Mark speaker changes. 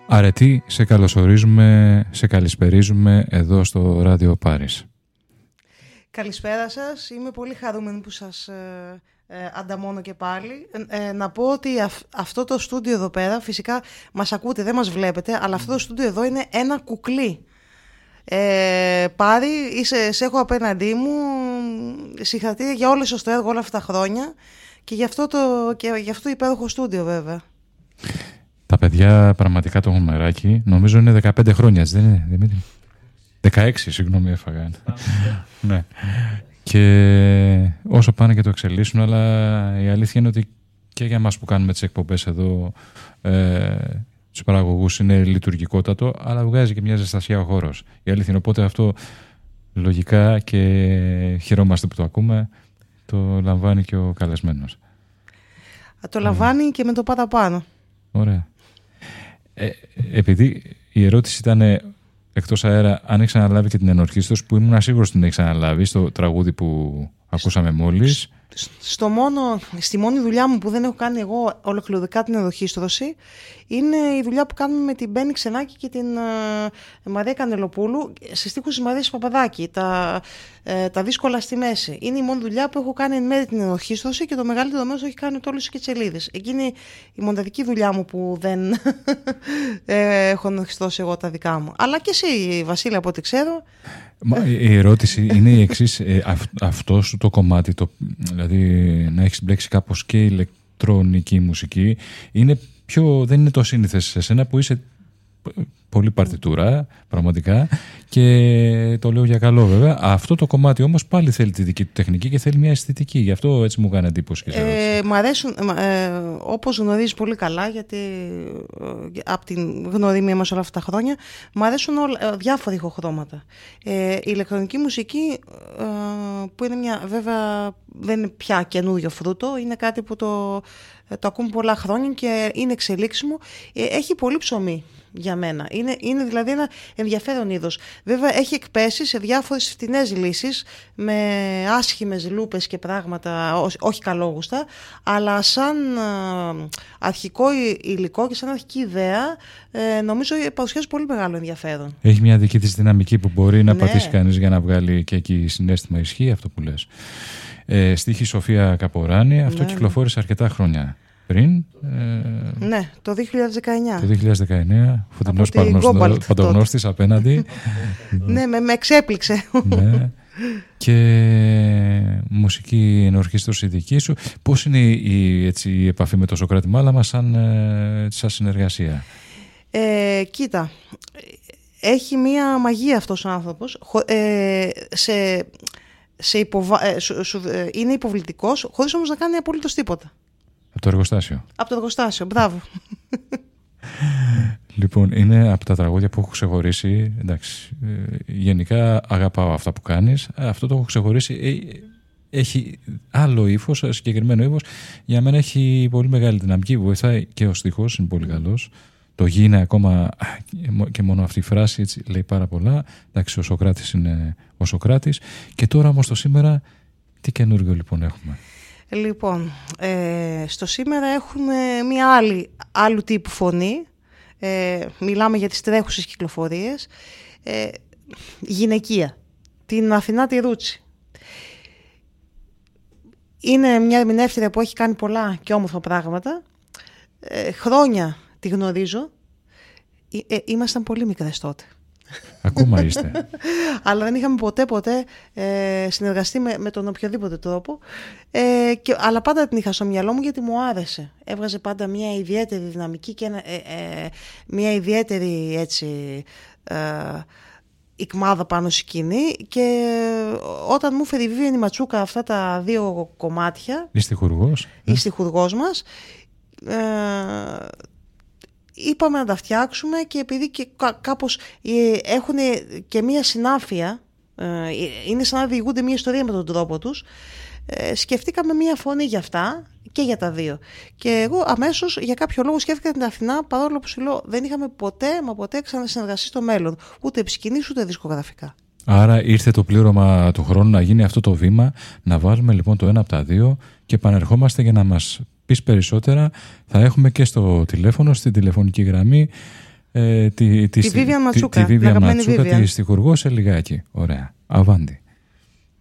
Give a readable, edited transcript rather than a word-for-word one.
Speaker 1: Αρετή, σε καλωσορίζουμε, σε καλησπερίζουμε εδώ στο Ράδιο Πάρις.
Speaker 2: Καλησπέρα σας, είμαι πολύ χαρούμενη που σας ανταμώνω και πάλι. Να πω ότι αυτό το στούντιο εδώ πέρα, φυσικά μας ακούτε, δεν μας βλέπετε, αλλά αυτό το στούντιο εδώ είναι ένα κουκλί. Πάρη, σε έχω απέναντί μου, συγχαρητήρια για όλο σας το έργο όλα αυτά τα χρόνια και γι' αυτό το υπέροχο στούντιο βέβαια.
Speaker 1: Τα παιδιά πραγματικά το γουμεράκι, νομίζω είναι 15 χρόνια, έτσι δεν είναι, Δημήτρη? 16, συγγνώμη, έφαγα. Ναι. Και όσο πάνε και το εξελίσσουν, αλλά η αλήθεια είναι ότι και για μας που κάνουμε τις εκπομπές εδώ, τους παραγωγούς είναι λειτουργικότατο, αλλά βγάζει και μια ζεστασιά ο χώρος. Η αλήθεια είναι, οπότε αυτό λογικά και χαιρόμαστε που το ακούμε, το λαμβάνει και ο καλεσμένος.
Speaker 2: Το λαμβάνει και με το παραπάνω.
Speaker 1: Ωραία. Επειδή η ερώτηση ήταν εκτός αέρα, αν έχεις αναλάβει και την ενορχήστωση, που ήμουν σίγουρος την έχεις αναλάβει στο τραγούδι που ακούσαμε μόλις.
Speaker 2: Στη μόνη δουλειά μου που δεν έχω κάνει εγώ ολοκληρωτικά την ενορχήστωση είναι η δουλειά που κάνουμε με την Μπέννη Ξενάκη και την Μαρία Κανελοπούλου σε στίχους της Μαρίας Παπαδάκη, τα δύσκολα στη μέση. Είναι η μόνη δουλειά που έχω κάνει εν μέρει την ενορχήστωση και το μεγαλύτερο μέρος το έχει κάνει ο Τόλης και Τσελίδης. Εκείνη η μοναδική δουλειά μου που δεν έχω ενορχιστώσει εγώ τα δικά μου. Αλλά και εσύ, Βασίλη, από ό,τι ξέρω.
Speaker 1: Η ερώτηση είναι η εξής. Αυτό σου το κομμάτι, δηλαδή να έχεις μπλέξει κάπως και ηλεκτρονική μουσική, δεν είναι το σύνηθες σε σένα που είσαι πολύ παρτιτούρα πραγματικά, και το λέω για καλό βέβαια. Αυτό το κομμάτι όμως πάλι θέλει τη δική του τεχνική και θέλει μια αισθητική, γι' αυτό έτσι μου κάνει εντύπωση.
Speaker 2: Μ' αρέσουν, όπως γνωρίζεις πολύ καλά, γιατί από την γνωριμία μας όλα αυτά τα χρόνια, μ' αρέσουν διάφορα ηχοχρώματα. Η ηλεκτρονική μουσική, που είναι βέβαια δεν είναι πια καινούριο φρούτο, είναι κάτι που το ακούμε πολλά χρόνια και είναι εξελίξιμο, έχει πολύ ψωμί για μένα. Είναι δηλαδή ένα ενδιαφέρον είδος. Βέβαια έχει εκπέσει σε διάφορες φτηνές λύσεις με άσχημες λούπες και πράγματα όχι καλόγουστα, αλλά σαν αρχικό υλικό και σαν αρχική ιδέα νομίζω παρουσιάζει πολύ μεγάλο ενδιαφέρον.
Speaker 1: Έχει μια δική της δυναμική που μπορεί να πατήσει κανείς για να βγάλει και εκεί συναίσθημα. Ισχύει αυτό που λες. Στίχη Σοφία Καποράνη, αυτό κυκλοφόρησε αρκετά χρόνια πριν.
Speaker 2: Ναι, το 2019.
Speaker 1: Το 2019, φωτεινός παντογνώστης απέναντι.
Speaker 2: Ναι, με εξέπληξε. Ναι.
Speaker 1: Και μουσική ενορχήστωση δική σου. Πώς είναι η επαφή με το Σωκράτη Μάλαμα σαν συνεργασία?
Speaker 2: Κοίτα, έχει μία μαγεία αυτός ο άνθρωπος. Είναι υποβλητικός, χωρίς όμως να κάνει απολύτως τίποτα.
Speaker 1: Από το εργοστάσιο.
Speaker 2: Από το εργοστάσιο, μπράβο.
Speaker 1: Λοιπόν, είναι από τα τραγούδια που έχω ξεχωρίσει. Εντάξει, γενικά αγαπάω αυτά που κάνεις. Αυτό το έχω ξεχωρίσει. Έχει άλλο ύφος, συγκεκριμένο ύφος. Για μένα έχει πολύ μεγάλη δυναμική. Βοηθάει και ο στίχος, είναι πολύ καλός. Το γη είναι ακόμα, και μόνο αυτή η φράση έτσι, λέει πάρα πολλά. Εντάξει, ο Σωκράτης είναι ο Σωκράτης. Και τώρα όμως το σήμερα, τι καινούργιο λοιπόν έχουμε?
Speaker 2: Λοιπόν, στο σήμερα έχουμε μια άλλου τύπου φωνή. Μιλάμε για τις τρέχουσες κυκλοφορίες. Γυναικεία. Την Αθηνά τη Ρούτσι. Είναι μια ερμηνεύτρια που έχει κάνει πολλά και όμορφα πράγματα. Χρόνια τη γνωρίζω. Ήμασταν πολύ μικρές τότε.
Speaker 1: Ακόμα είστε.
Speaker 2: Αλλά δεν είχαμε ποτέ συνεργαστεί με τον οποιοδήποτε τρόπο. Αλλά πάντα την είχα στο μυαλό μου γιατί μου άρεσε. Έβγαζε πάντα μια ιδιαίτερη δυναμική και μια ιδιαίτερη έτσι, ικμάδα πάνω στη σκηνή. Και όταν μου έφερε η Βίβιαν Ματσούκα αυτά τα δύο κομμάτια,
Speaker 1: η στιχουργός
Speaker 2: μας, είπαμε να τα φτιάξουμε, και επειδή και κάπως έχουν και μία συνάφεια, είναι σαν να διηγούνται μία ιστορία με τον τρόπο τους, σκεφτήκαμε μία φωνή για αυτά και για τα δύο. Και εγώ αμέσως για κάποιο λόγο σκέφτηκα την Αθηνά, παρόλο που σου λέω δεν είχαμε ποτέ ξανασυνεργαστεί στο μέλλον, ούτε επικοινωνίες ούτε δισκογραφικά.
Speaker 1: Άρα ήρθε το πλήρωμα του χρόνου να γίνει αυτό το βήμα, να βάλουμε λοιπόν το ένα από τα δύο και επανερχόμαστε για να μας πεις περισσότερα. Θα έχουμε και στο τηλέφωνο, στην τηλεφωνική γραμμή,
Speaker 2: Τη Βίβιαν Ματσούκα,
Speaker 1: τη στιχουργό σε λιγάκι. Ωραία. Αβάντι.